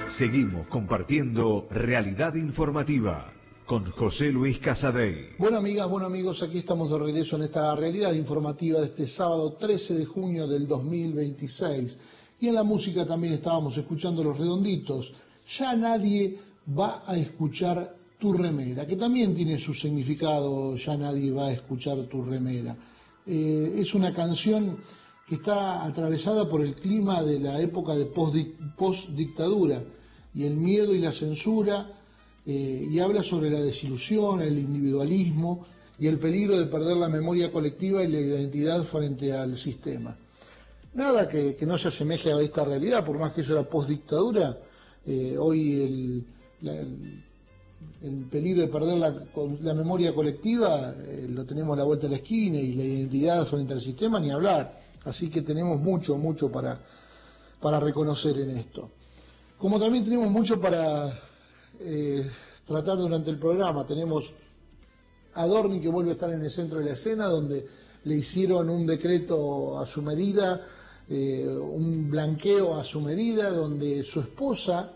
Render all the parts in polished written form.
Seguimos compartiendo Realidad Informativa con José Luis Casadei. Bueno, amigas, bueno, amigos, aquí estamos de regreso en esta Realidad Informativa de este sábado 13 de junio del 2026. Y en la música también estábamos escuchando Los Redonditos. Ya nadie va a escuchar tu remera, que también tiene su significado. Ya nadie va a escuchar tu remera. Es una canción que está atravesada por el clima de la época de post-dictadura y el miedo y la censura, y habla sobre la desilusión, el individualismo y el peligro de perder la memoria colectiva y la identidad frente al sistema. Nada que no se asemeje a esta realidad, por más que eso era post-dictadura. Hoy el peligro de perder la memoria colectiva lo tenemos a la vuelta de la esquina, y la identidad frente al sistema ni hablar. Así que tenemos mucho para reconocer en esto. Como también tenemos mucho para tratar durante el programa. Tenemos a Adorni, que vuelve a estar en el centro de la escena, donde le hicieron un decreto a su medida, un blanqueo a su medida, donde su esposa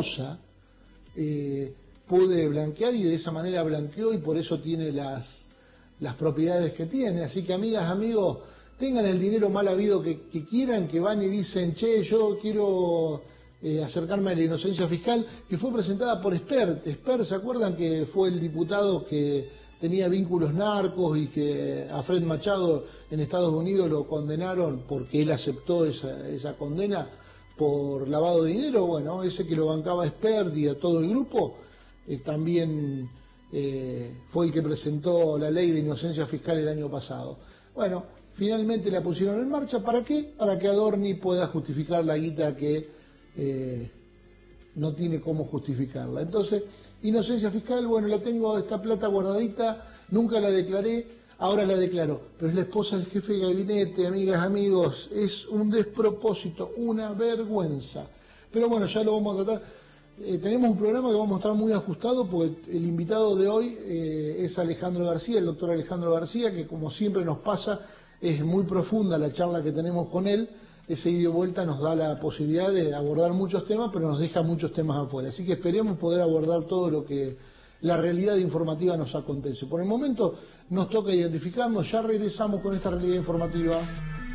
puede blanquear, y de esa manera blanqueó, y por eso tiene las propiedades que tiene. Así que, amigas, amigos, tengan el dinero mal habido que quieran, que van y dicen: che, yo quiero acercarme a la inocencia fiscal, que fue presentada por Espert. Espert, ¿se acuerdan que fue el diputado que tenía vínculos narcos y que a Fred Machado en Estados Unidos lo condenaron porque él aceptó esa condena por lavado de dinero? Bueno, ese que lo bancaba Espert y a todo el grupo, también fue el que presentó la ley de inocencia fiscal el año pasado. Bueno, finalmente la pusieron en marcha. ¿Para qué? Para que Adorni pueda justificar la guita que no tiene cómo justificarla. Entonces, inocencia fiscal, bueno, la tengo, esta plata guardadita, nunca la declaré, ahora la declaro. Pero es la esposa del jefe de gabinete, amigas, amigos. Es un despropósito, una vergüenza. Pero bueno, ya lo vamos a tratar. Tenemos un programa que vamos a estar muy ajustado, porque el invitado de hoy es Alejandro García, el doctor Alejandro García, que como siempre nos pasa, es muy profunda la charla que tenemos con él. Ese ida y vuelta nos da la posibilidad de abordar muchos temas, pero nos deja muchos temas afuera. Así que esperemos poder abordar todo lo que la realidad informativa nos acontece. Por el momento nos toca identificarnos. Ya regresamos con esta realidad informativa.